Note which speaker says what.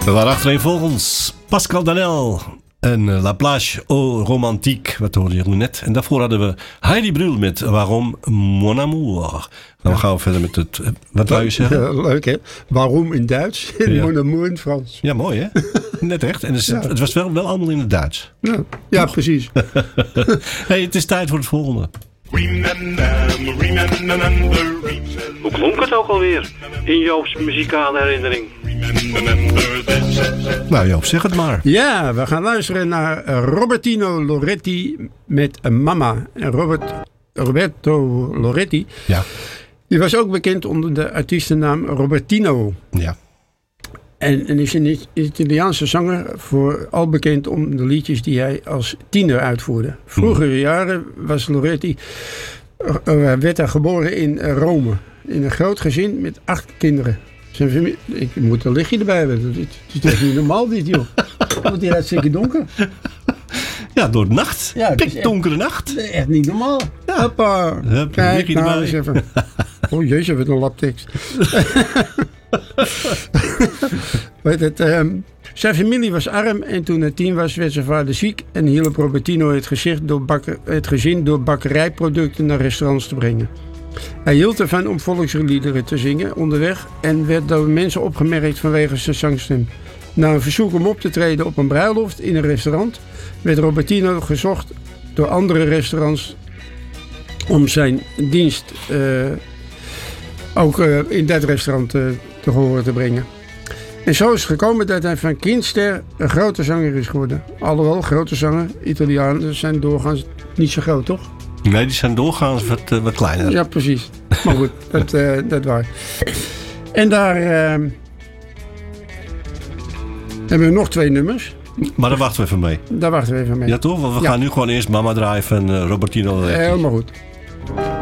Speaker 1: waren achtereenvolgens Pascal Danel en La Plage au Romantique, wat hoorde je net. En daarvoor hadden we Heidi Brühl met Waarom Mon Amour. Dan gaan we verder met het, wat wou je zeggen?
Speaker 2: Ja, leuk hè? Waarom in Duits en
Speaker 1: Ja.
Speaker 2: Mon Amour in Frans.
Speaker 1: Ja, mooi hè? Net echt. En het was wel allemaal in het Duits.
Speaker 2: Ja, precies.
Speaker 1: Hey, het is tijd voor het volgende.
Speaker 3: Hoe klonk het ook alweer in Joop's muzikale herinnering?
Speaker 1: Nou Joop, zeg het maar.
Speaker 2: Ja, we gaan luisteren naar Robertino Loretti met Mama. En Roberto Loretti,
Speaker 1: Ja.
Speaker 2: die was ook bekend onder de artiestennaam Robertino.
Speaker 1: Ja.
Speaker 2: En is een Italiaanse zanger, vooral bekend om de liedjes die hij als tiener uitvoerde. Vroegere jaren was Loretti, werd hij geboren in Rome. In een groot gezin met 8 kinderen. Zijn familie, ik moet een lichtje erbij hebben. Het is toch niet normaal dit, joh. Want die hartstikke donker.
Speaker 1: Ja, door de nacht.
Speaker 2: Ja, het is
Speaker 1: Pikdonkere nacht.
Speaker 2: Echt niet normaal.
Speaker 1: Ja.
Speaker 2: Hoppa.
Speaker 1: Hup,
Speaker 2: Kijk
Speaker 1: lichtje
Speaker 2: nou
Speaker 1: erbij.
Speaker 2: eens even. Oh jezus, wat een laptekst. Weet het, zijn familie was arm en toen hij 10 was werd zijn vader ziek en hielp Robertino het gezin door bakkerijproducten naar restaurants te brengen. Hij hield ervan om volksliederen te zingen onderweg en werd door mensen opgemerkt vanwege zijn zangstem. Na een verzoek om op te treden op een bruiloft in een restaurant werd Robertino gezocht door andere restaurants om zijn dienst ook in dat restaurant te horen te brengen. En zo is het gekomen dat hij van kindster een grote zanger is geworden. Alhoewel, grote zanger, Italianen zijn doorgaans niet zo groot, toch?
Speaker 1: Nee, die zijn doorgaans wat kleiner.
Speaker 2: Ja, precies. Maar goed, dat waar. En daar hebben we nog 2 nummers.
Speaker 1: Maar daar wachten we even mee.
Speaker 2: Daar wachten we even mee.
Speaker 1: Ja toch? Want we gaan nu gewoon eerst Mama draaien van Robertino.
Speaker 2: Helemaal goed.